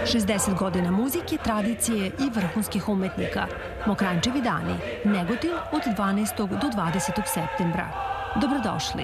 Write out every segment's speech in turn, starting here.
60 godina muzike, tradicije i vrhunskih umetnika. Mokranjčevi dani, Negotin od 12. do 20. septembra. Dobrodošli.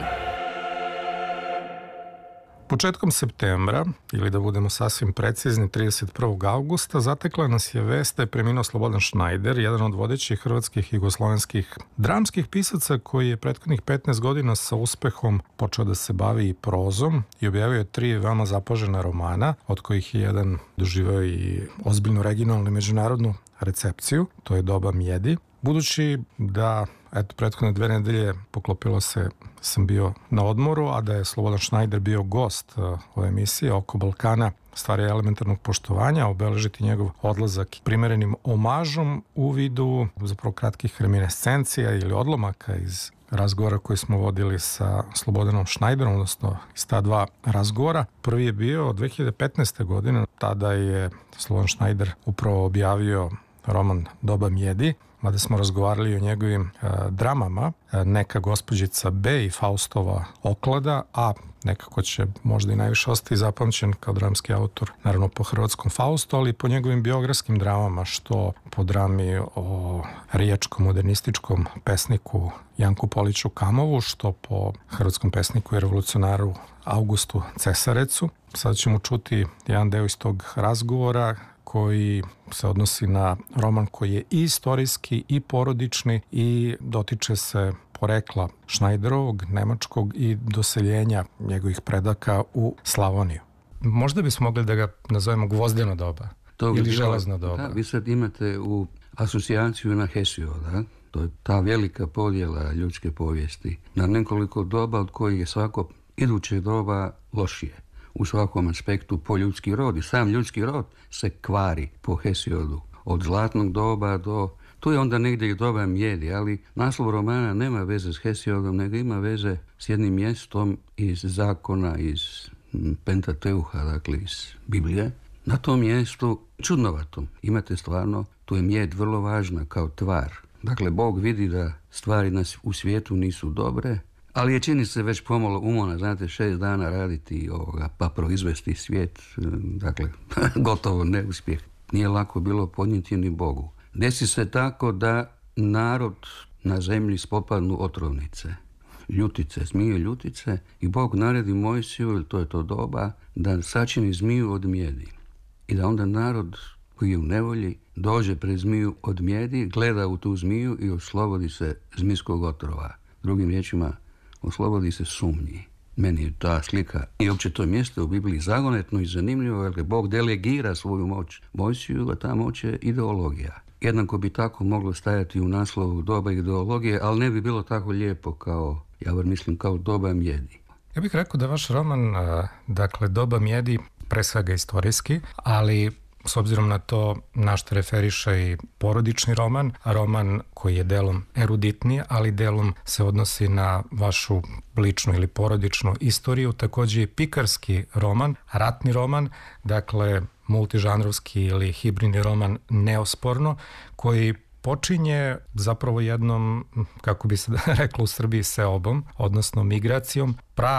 Početkom septembra, ili da budemo sasvim precizni, 31. augusta, zatekla nas je vest da je preminuo Slobodan Šnajder, jedan od vodećih hrvatskih i jugoslovenskih dramskih pisaca koji je prethodnih 15 godina sa uspehom počeo da se bavi i prozom i objavio je 3 veoma zapažena romana, od kojih je jedan doživao i ozbiljnu regionalnu i međunarodnu recepciju, to je Doba mjedi. Budući da prethodne 2 nedelje poklopilo se, sam bio na odmoru, a da je Slobodan Šnajder bio gost ove emisije Oko Balkana, stvar je elementarnog poštovanja, obeležiti njegov odlazak primerenim omažom u vidu zapravo kratkih reminiscencija ili odlomaka iz razgovora koji smo vodili sa Slobodanom Šnajderom, odnosno iz ta 2 razgovora. Prvi je bio od 2015. godine, tada je Slobodan Šnajder upravo objavio roman Doba mjedi, mada smo razgovarali o njegovim dramama, Neka gospođica B i Faustova oklada, a nekako će možda i najviše ostati zapamćen kao dramski autor, naravno po hrvatskom Faustu, ali i po njegovim biografskim dramama, što po drami o riječkom modernističkom pesniku Janku Poliću Kamovu, što po hrvatskom pesniku i revolucionaru Augustu Cesarecu. Sad ćemo čuti jedan deo iz tog razgovora koji se odnosi na roman koji je i istorijski i porodični i dotiče se porekla Šnajderovog, nemačkog i doseljenja njegovih predaka u Slavoniju. Možda bismo mogli da ga nazovemo gvozdeno doba ili železno doba. Da, vi sad imate u asocijaciju na Hesioda, to je ta velika podjela ljudske povijesti, na nekoliko doba od kojih je svako iduće doba lošije. U svakom aspektu po ljudski rod i sam ljudski rod se kvari po Hesiodu. Od zlatnog doba do... Tu je onda negdje i Doba mjedi, ali naslov romana nema veze s Hesiodom, nego ima veze s jednim mjestom iz zakona, iz Pentateuha, dakle iz Biblije. Na tom mjestu, čudnovatom, imate stvarno, tu je mjed vrlo važna kao tvar. Dakle, Bog vidi da stvari u svijetu nisu dobre, ali je čini se već pomalo umorna, znate, 6 dana raditi pa proizvesti svijet, dakle, gotovo neuspjeh. Nije lako bilo podnijeti ni Bogu. Desi se tako da narod na zemlji spopadnu otrovnice, ljutice, zmije ljutice, i Bog naredi Mojsiju, to je to doba, da sačini zmiju od mjedi. I da onda narod koji je u nevolji dođe pred zmiju od mjedi, gleda u tu zmiju i oslobodi se zmijskog otrova. Drugim riječima, oslobodi se sumnji. Meni je ta slika i uopće to mjesto u Bibliji zagonetno i zanimljivo, jer Bog delegira svoju moć Mojsiju, a ta moć je ideologija. Jednako bi tako moglo stajati u naslovu Doba ideologije, ali ne bi bilo tako lijepo kao, ja mislim, kao Doba mjedi. Ja bih rekao da vaš roman, dakle, Doba mjedi, pre svega istorijski, ali s obzirom na to na što referiše i porodični roman koji je delom eruditniji, ali delom se odnosi na vašu ličnu ili porodičnu istoriju, također i pikarski roman, ratni roman, dakle multižanrovski ili hibridni roman neosporno, koji počinje zapravo jednom, kako bi se reklo u Srbiji, seobom, odnosno migracijom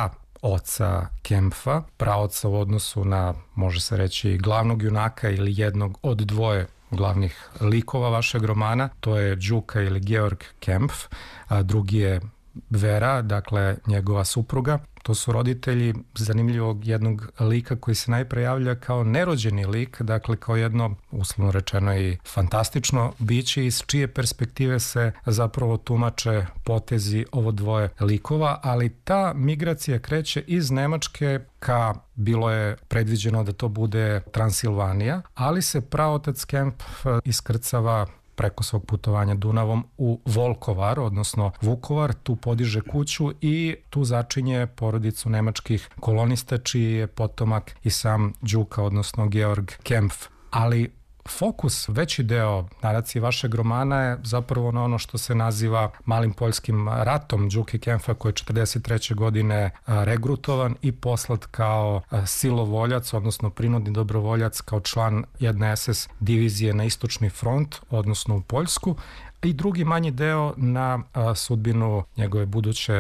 praoca Kempfa, praoca u odnosu na, može se reći, glavnog junaka ili jednog od 2 glavnih likova vašeg romana, to je Đuka ili Georg Kempf, a drugi je Vera, dakle njegova supruga. To su roditelji zanimljivog jednog lika koji se najpre javlja kao nerođeni lik, dakle kao jedno, uslovno rečeno, i fantastično biće iz čije perspektive se zapravo tumače potezi ovo 2 likova, ali ta migracija kreće iz Nemačke ka, bilo je predviđeno da to bude Transilvanija, ali se praotac Kempf iskrcava preko svog putovanja Dunavom u Volkovar, odnosno Vukovar, tu podiže kuću i tu začinje porodicu nemačkih kolonista, čiji je potomak i sam Đuka, odnosno Georg Kempf. Ali fokus, veći deo naracije vašeg romana je zapravo na ono što se naziva Malim poljskim ratom Đuke Kempfa, koji je 1943. godine regrutovan i poslat kao silovoljac, odnosno prinudni dobrovoljac, kao član jedne SS divizije na istočni front, odnosno u Poljsku, i drugi manji deo na sudbinu njegove buduće